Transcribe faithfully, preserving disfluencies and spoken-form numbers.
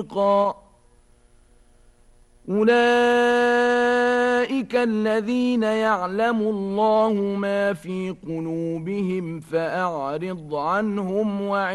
أولئك الذين يعلم الله ما في قلوبهم فأعرض عنهم وعظهم